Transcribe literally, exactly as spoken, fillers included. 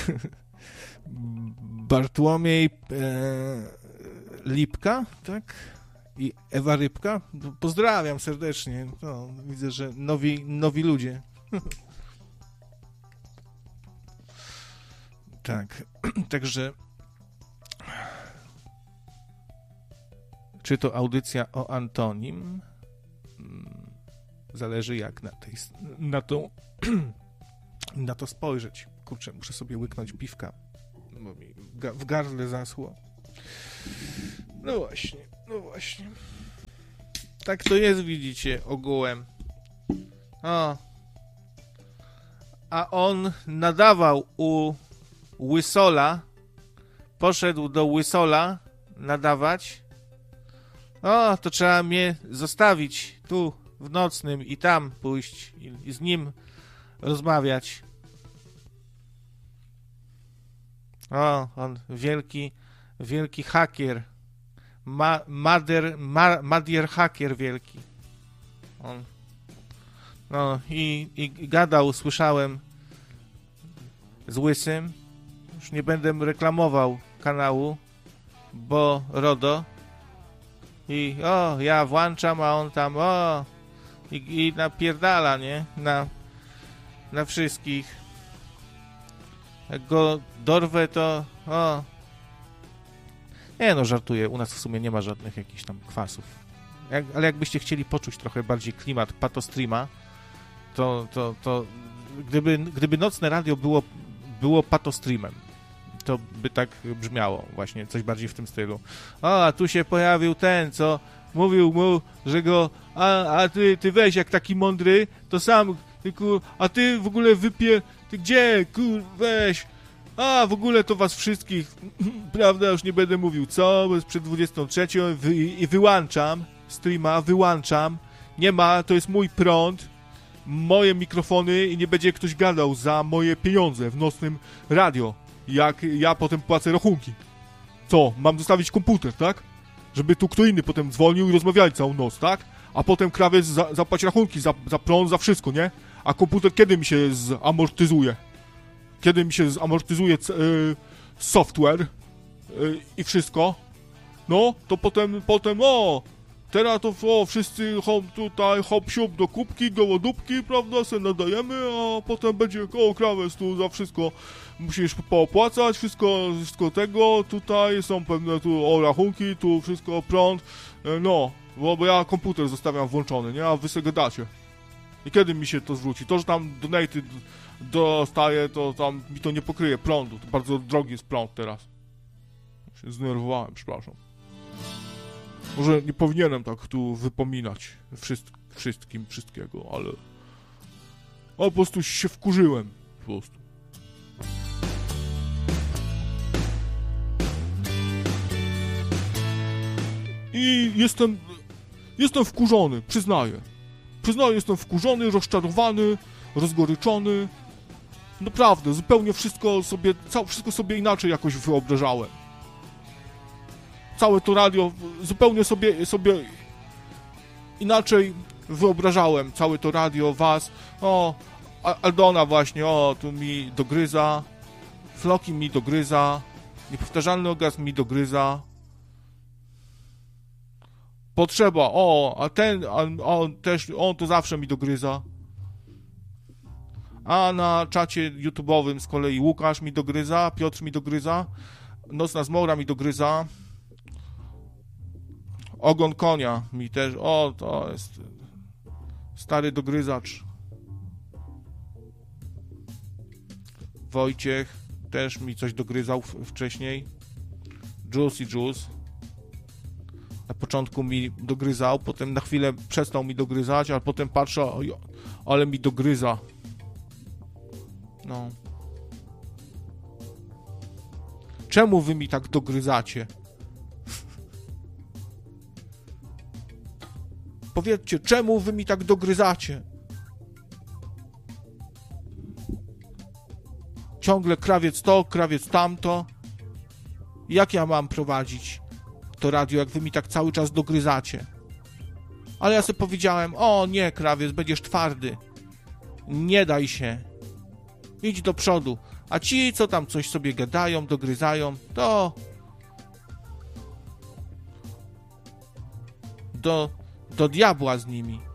Bartłomiej e, Lipka, tak? I Ewa Rybka. Pozdrawiam serdecznie. No, widzę, że nowi, nowi ludzie. Tak. Także czy to audycja o Antonim? Zależy jak na, tej, na, tą, na to spojrzeć. Kurczę, muszę sobie łyknąć piwka, bo mi w gardle zaschło. No właśnie, no właśnie. Tak to jest, widzicie, ogółem. O. A on nadawał u Łysola, poszedł do Łysola nadawać. O, to trzeba mnie zostawić tu w Nocnym i tam pójść i, i z nim rozmawiać. O, on wielki, wielki hakier. Ma, mader, ma, Madier hakier wielki. On. No i, i gadał, słyszałem z Łysym. Już nie będę reklamował kanału, bo RODO. I o, ja włączam, a on tam o i, i napierdala, nie? Na, na wszystkich. Jak go dorwę, to o. Nie no, żartuję. U nas w sumie nie ma żadnych jakichś tam kwasów. Jak, ale jakbyście chcieli poczuć trochę bardziej klimat patostreama, to, to, to gdyby, gdyby Nocne Radio było, było patostreamem, to by tak brzmiało właśnie, coś bardziej w tym stylu. O, a tu się pojawił ten, co mówił mu, że go, a, a ty, ty weź jak taki mądry, to sam, ty, kur, a ty w ogóle wypie, ty gdzie, kur, weź, a w ogóle to was wszystkich, prawda, już nie będę mówił co, bo jest przed dwudziestą trzecią wy, i wyłączam streama, wyłączam, nie ma, to jest mój prąd, moje mikrofony i nie będzie ktoś gadał za moje pieniądze w Nocnym Radio. Jak ja potem płacę rachunki. Co? Mam zostawić komputer, tak? Żeby tu kto inny potem dzwonił i rozmawiali całą noc, tak? A potem krawiec za, zapłać rachunki za, za prąd, za wszystko, nie? A komputer kiedy mi się zamortyzuje? Kiedy mi się zamortyzuje yy, software yy, i wszystko? No, to potem, potem, o! Teraz to o, wszyscy hop, tutaj hop siup do kubki, do lodówki, prawda, se nadajemy, a potem będzie, o, krawiec tu za wszystko musisz poopłacać, wszystko, wszystko tego, tutaj są pewne tu o rachunki, tu wszystko prąd, no, bo, bo ja komputer zostawiam włączony, nie, a wy sobie gadacie. I kiedy mi się to zwróci? To, że tam donaty dostaję, to tam mi to nie pokryje prądu, to bardzo drogi jest prąd teraz. Się zdenerwowałem, przepraszam. Może nie powinienem tak tu wypominać wszyst- wszystkim wszystkiego, ale... A po prostu się wkurzyłem, po prostu. I jestem... Jestem wkurzony, przyznaję. Przyznaję, jestem wkurzony, rozczarowany, rozgoryczony. Naprawdę, zupełnie wszystko sobie... Cał, wszystko sobie inaczej jakoś wyobrażałem. Całe to radio zupełnie sobie, sobie inaczej wyobrażałem. Całe to radio, was. O, Aldona właśnie, o, tu mi dogryza. Floki mi dogryza. Niepowtarzalny orgazm mi dogryza. Potrzeba, o, a ten, a on też, on to zawsze mi dogryza. A na czacie YouTube'owym z kolei Łukasz mi dogryza, Piotr mi dogryza, Nocna Zmora mi dogryza. Ogon konia mi też... O, to jest... Stary dogryzacz. Wojciech też mi coś dogryzał w- wcześniej. Juice i Juice. Na początku mi dogryzał, potem na chwilę przestał mi dogryzać, ale potem patrzę, oj, ale mi dogryza. No. Czemu wy mi tak dogryzacie? Powiedzcie, czemu wy mi tak dogryzacie? Ciągle krawiec to, krawiec tamto. Jak ja mam prowadzić to radio, jak wy mi tak cały czas dogryzacie? Ale ja sobie powiedziałem, o nie, krawiec, będziesz twardy. Nie daj się. Idź do przodu. A ci, co tam coś sobie gadają, dogryzają, to do, do diabła z nimi.